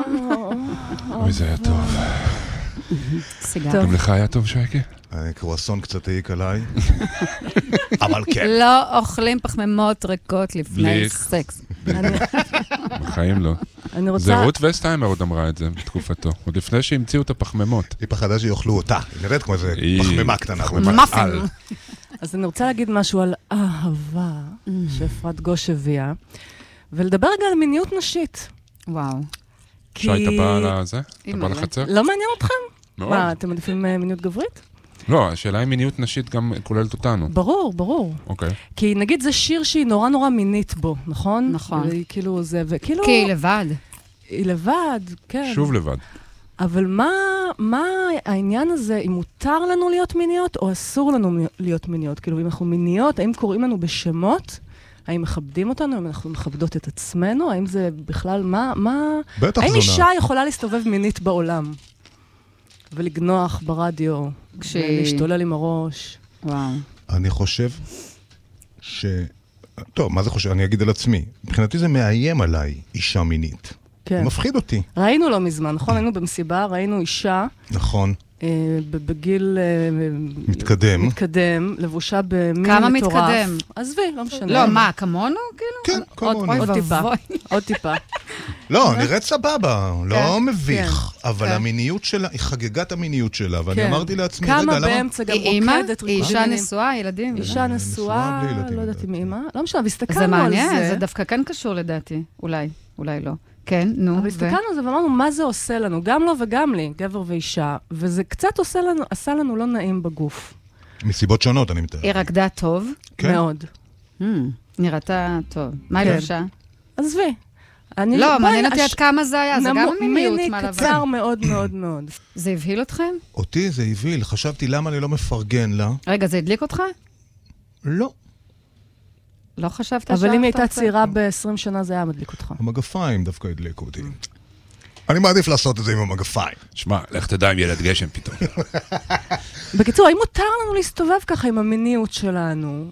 אוי, זה היה טוב. גם לך היה טוב, שייקה? קרואסון קצת העיק עליי. אבל כן. לא אוכלים פחמימות ריקות לפני סקס. בחיים לא. זה רות וסטהיימר עוד אמרה את זה בתקופתו. עוד לפני שהמציאו את הפחמימות. היא פחדה שיאכלו אותה. היא נראית כמו איזה פחמימה קטנה. מאפין. אז אני רוצה להגיד משהו על אהבה שאפרת גוש הביאה, ולדבר רגע על מיניות נשית. וואו. שהיית באה לזה? אתה באה לחצר? לא מעניין אתכם? מאוד. מה, אתם מעדיפים מיניות גברית? לא, השאלה היא מיניות נשית גם כוללת אותנו. ברור, ברור. אוקיי. כי נגיד זה שיר שהיא נורא נורא מינית בו, נכון? נכון. והיא כאילו זה, וכאילו... כי היא לבד. היא לבד, כן. שוב לבד. אבל מה העניין הזה, אם מותר לנו להיות מיניות או אסור לנו להיות מיניות? כאילו, אם אנחנו מיניות, האם קוראים לנו בשמות? האם מכבדים אותנו? האם אנחנו מכבדות את עצמנו? האם זה בכלל, בטח האם זונה. אישה יכולה להסתובב מינית בעולם? ולגנוח ברדיו, ולהשתולל עם הראש? וואו. אני חושב טוב, מה זה חושב? אני אגיד על עצמי. מבחינתי זה מאיים עליי, אישה מינית. כן. מפחיד אותי. ראינו לא מזמן, נכון? היינו במסיבה, ראינו אישה... נכון. בגיל... מתקדם, לבושה במין מטורף. כמה מתקדם? עזבי, לא משנה. לא, מה, כמונו? כאילו? כן, כמונו. עוד טיפה. לא, נראית סבבה, לא מביך, אבל המיניות שלה, היא חגגת המיניות שלה, ואני אמרתי לעצמי, רגע, למה? כמה באמצע גם רוקדת. היא אישה נשואה, ילדים. אישה נשואה, לא יודעת עם אמא. לא משנה, והסתכלנו זה על זה. מעניין, זה דווקא כן קשור לדעתי. אולי לא. כן, נו. אבל הסתכלנו על זה ואמרנו, מה זה עושה לנו? גם לו וגם לי, גבר ואישה. וזה קצת עשה לנו לא נעים בגוף. מסיבות שונות, אני מתאר. היא רקדה טוב? מאוד. נראתה טוב. מה היא לבשה? עזבי. לא, מעניין אותי עד כמה זה היה, זה גם מיניות. מיני קצר מאוד מאוד מאוד. זה הבהיל אתכם? אותי זה הבהיל, חשבתי למה אני לא מפרגן לה. רגע, זה הדליק אותך? לא. לא חשבת אבל אם היא הייתה צעירה ב-20 שנה, זה היה מדליק אותך. המגפיים דווקא הדליקו אותי. אני מעדיף לעשות את זה עם המגפיים. שמע, לך תדע עם ילד גשם פתאום. בקיצור, האם מותר לנו להסתובב ככה עם המיניות שלנו,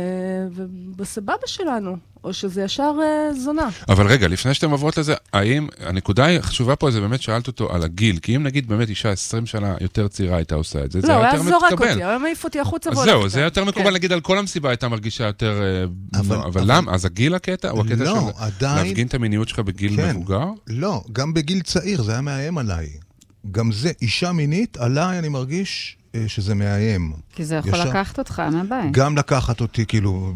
ובסבבה שלנו, או שזה ישר זונה? אבל רגע, לפני שאתם עוברות לזה, האם, הנקודה החשובה פה זה באמת שאלת אותו על הגיל, כי אם נגיד באמת אישה 20 שנה יותר צעירה הייתה עושה את זה, זה היה יותר מתקבל. לא, היה זורק אותי, היה מעיף אותי החוצה. אז זהו, זה יותר מקובל להגיד על כל המסיבה הייתה מרגישה יותר... אבל למה? אז הגיל הקטע? או הקטע של להפגין את המיניות שלך בגיל מבוגר? לא, גם בגיל צעיר, זה היה מאיים עליי. גם זה, אישה מינית, עליי אני מרגיש שזה מאיים. כי זה יכול לקחת אותך מהבית. גם לקחת אותי, כאילו...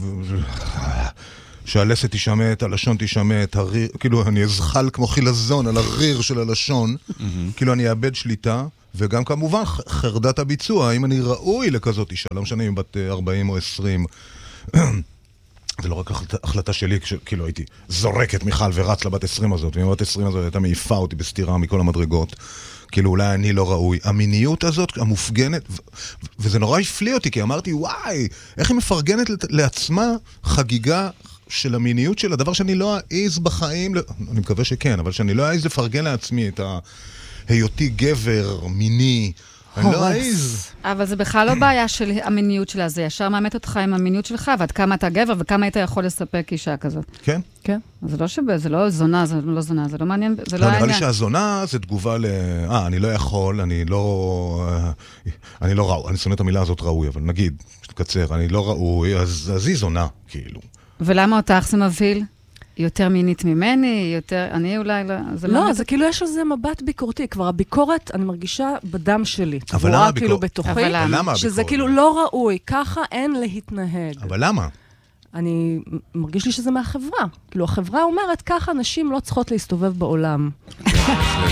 שהלסת תשמט, הלשון תשמט, כאילו אני אזחל כמו חילזון על הריר של הלשון, כאילו אני אאבד שליטה, וגם כמובן חרדת הביצוע, אם אני ראוי לכזאת אישה, לא משנה אם בת 40 או 20, זה לא רק החלטה שלי, כאילו הייתי זורק את מיכל ורץ לבת 20 הזאת, ואם בת 20 הזאת הייתה מעיפה אותי בסתירה מכל המדרגות, כאילו אולי אני לא ראוי. המיניות הזאת, המופגנת, וזה נורא הפליא אותי, כי אמרתי, וואי, איך היא מפרגנת לעצמה חגיגה של המיניות שלה, דבר שאני לא אעז בחיים, אני מקווה שכן, אבל שאני לא אעז לפרגן לעצמי את היותי גבר מיני, אני לא אעז. אבל זה בכלל לא בעיה של המיניות שלה, זה ישר מאמת אותך עם המיניות שלך, ועד כמה אתה גבר וכמה היית יכול לספק אישה כזאת. כן? כן. זה לא זונה, זה לא זונה, זה לא מעניין, זה לא לא, העניין. נראה לי שהזונה זה תגובה אני לא יכול, אני לא ראוי, אני שונא את המילה הזאת ראוי, אבל נגיד, שתקצר, אני לא ראוי, אז היא זונה, כאילו. ולמה אותך זה מבהיל? יותר מינית ממני, יותר... אני אולי לא... לא, זה כאילו יש על זה מבט ביקורתי. כבר הביקורת, אני מרגישה בדם שלי. אבל למה הביקורת? כאילו בתוכי, שזה כאילו לא ראוי. ככה אין להתנהג. אבל למה? אני מרגיש לי שזה מהחברה. כאילו, החברה אומרת, ככה נשים לא צריכות להסתובב בעולם.